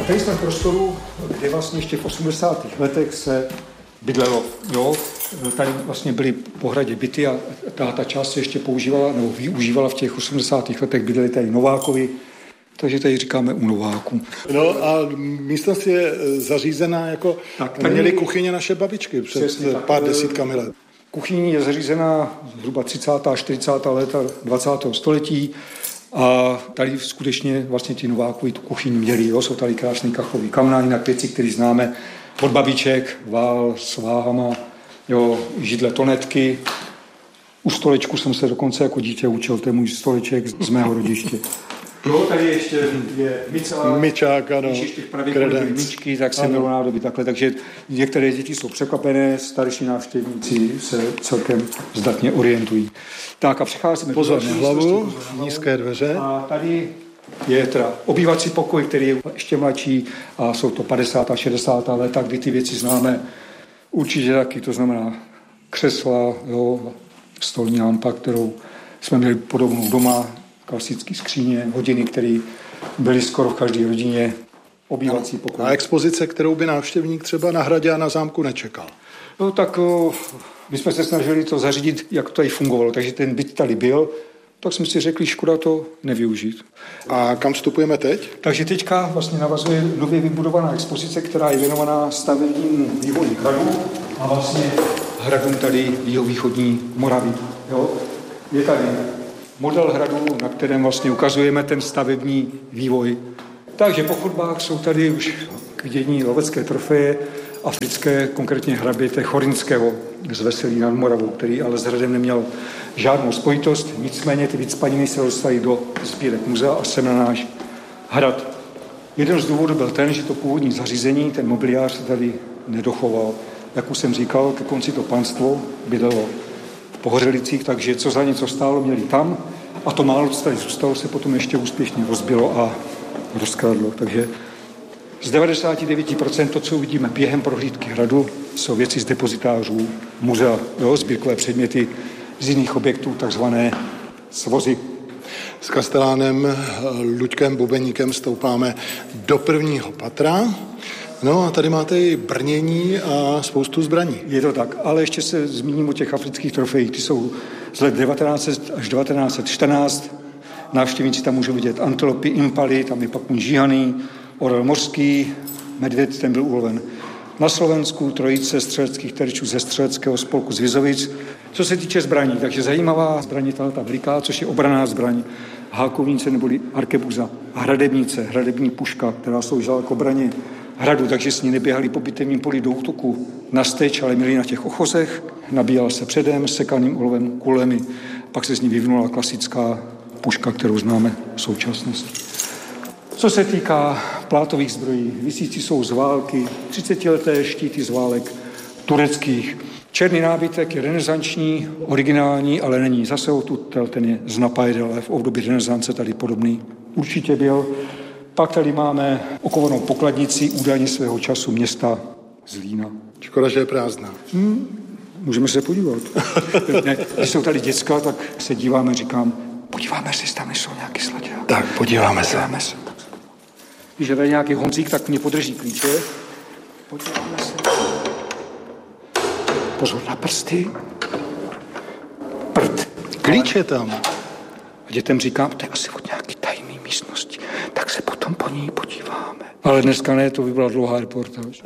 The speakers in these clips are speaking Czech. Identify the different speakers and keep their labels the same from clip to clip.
Speaker 1: Tady jsme v prostoru, kde vlastně ještě v 80. letech se bydlelo. Jo? Tady vlastně byly po hradě byty a ta část se ještě používala nebo využívala v těch 80. letech. Bydleli tady Novákovi, takže tady říkáme u Nováků.
Speaker 2: No a místnost je zařízená jako měly kuchyně naše babičky před pár desítkami let.
Speaker 1: Kuchyň je zařízená zhruba 30. a 40. léta 20. století a tady skutečně vlastně ti Novákovi tu kuchyň měli. Jo? Jsou tady krásný kachlový kamna, jinak věci, které známe od babiček, vál s váhama, jo, židle tonetky. U stolečku jsem se dokonce jako dítě učil, to je můj stoleček z mého rodiště. Jo, tady ještě je
Speaker 2: myčák, ano,
Speaker 1: myčky, tak se mělo nádoby takhle, takže některé děti jsou překvapené, starší návštěvníci se celkem zdatně orientují. Tak a přicházíme
Speaker 2: pozor na hlavu, nízké dveře.
Speaker 1: A tady je teda obývací pokoj, který je ještě mladší a jsou to 50. a 60. léta, kdy ty věci známe určitě taky, to znamená křesla, jo, stolní lampa, kterou jsme měli podobnou doma, klasické skříně, hodiny, které byly skoro v každé rodině, obývací pokoj.
Speaker 2: A expozice, kterou by návštěvník třeba na hradě a na zámku nečekal?
Speaker 1: No tak my jsme se snažili to zařídit, jak to tady fungovalo, takže ten byt tady byl, tak jsme si řekli, škoda to nevyužít.
Speaker 2: A kam vstupujeme teď?
Speaker 1: Takže teďka vlastně navazuje nově vybudovaná expozice, která je věnovaná stavebnímu vývoji hradu a vlastně hradům tady jihovýchodní Moravy. Jo? Je tady model hradu, na kterém vlastně ukazujeme ten stavební vývoj. Takže po chodbách jsou tady už k vidění lovecké trofeje africké, konkrétně hraběte Chorinského z Veselí nad Moravou, který ale s hradem neměl žádnou spojitost, nicméně ty vycpaniny se dostaly do sbírek muzea a sem na náš hrad. Jeden z důvodů byl ten, že to původní zařízení, ten mobiliář se tady nedochoval. Jak už jsem říkal, ke konci to panstvo bydlelo v Pohořelicích, takže co za něco stálo, měli tam a to málo, co tady zůstalo, se potom ještě úspěšně rozbilo a rozkradlo. Takže z 99% to, co uvidíme během prohlídky hradu, jsou věci z depozitářů muzea, jo, sbírkové předměty z jiných objektů, takzvané svozy.
Speaker 2: S kastelánem Luďkem Bubeníkem stoupáme do prvního patra. No a tady máte i brnění a spoustu zbraní.
Speaker 1: Je to tak, ale ještě se zmíním o těch afrických trofejích. Ty jsou z let 1900 až 1914. Návštěvníci tam můžou vidět antilopy, impaly, tam je pak žíhaný, orel mořský, medvěd, ten byl uloven na Slovensku, trojice střeleckých terčů ze střeleckého spolku z Vizovic. Co se týče zbraní, takže zajímavá zbraň je ta veliká, což je obranná zbraň, hákovnice neboli arkebuza, hradebnice, hradební puška, která sloužila k obraně hradu, takže s ní neběhali po bitevním poli do útoku na steč, ale měli na těch ochozech, nabíjala se předem sekaným olovem kulemi, pak se z ní vyvinula klasická puška, kterou známe v současnosti. Co se týká plátových zbrojí, visící jsou z války, 30leté štíty z válek tureckých. Černý nábytek je renesanční, originální, ale není zase odtud, ten je z Napajedel, ale v období renesance tady podobný určitě byl. Pak tady máme okovanou pokladnici údajně svého času města Zlína.
Speaker 2: Škoda, že je prázdná.
Speaker 1: Můžeme se podívat. Ne, když jsou tady děcka, tak se díváme, říkám, podíváme se, jestli tam nejsou nějaký sladě.
Speaker 2: Tak, podíváme se.
Speaker 1: Když je tady nějaký Honzík, tak mě podrží klíče. Podíváme se. Pozor na prsty. Prd.
Speaker 2: Klíč je tam.
Speaker 1: A dětem říkám, to je asi od nějaký tajný místnosti. Tak se potom po ní podíváme. Ale dneska ne, to by byla dlouhá reportáž.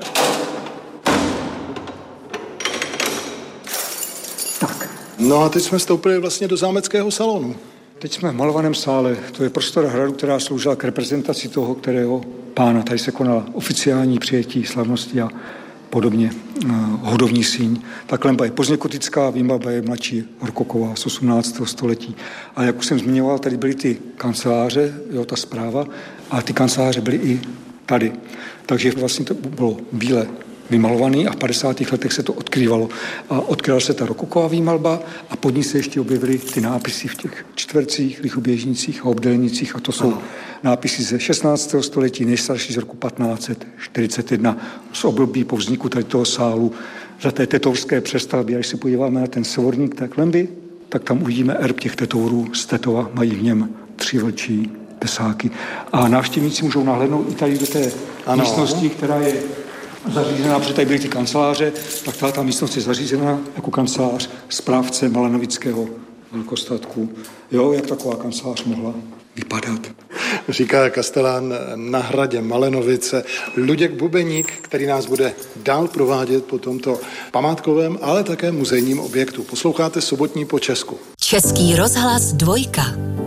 Speaker 1: Tak.
Speaker 2: No a teď jsme vstoupili vlastně do zámeckého salonu.
Speaker 1: Teď jsme v malovaném sále. To je prostor hradu, která sloužila k reprezentaci toho, kterého pána. Tady se konala oficiální přijetí slavnosti a podobně. Hodovní síň. Ta klenba je pozdněgotická, výmalba je mladší rokoková z 18. století. A jak už jsem zmiňoval, tady byly ty kanceláře, jo, ta správa, a ty kanceláře byly i tady. Takže vlastně to bylo bíle vymalovaný a v 50. letech se to odkrývalo. A odkryla se ta rokoková výmalba a pod ní se ještě objevily ty nápisy v těch čtvercích, lichoběžnicích a obdélnicích a to jsou nápisy ze 16. století, nejstarší z roku 1541 z období po vzniku tady toho sálu za té tetovské přestavby. A když se podíváme na ten svorník té klenby, tak tam uvidíme erb těch tetourů z Tetova, mají v něm 3 vlčí tesáky. A návštěvníci můžou nahlédnout i tady do té místnosti, která je zařízená, protože tady byly ty kanceláře, tak ta místnost je zařízená jako kancelář správce malenovického velkostatku. Jo, jak taková kancelář mohla vypadat.
Speaker 2: Říká kastelán na hradě Malenovice Luděk Bubeník, který nás bude dál provádět po tomto památkovém, ale také muzejním objektu. Posloucháte Sobotní po Česku.
Speaker 3: Český rozhlas 2.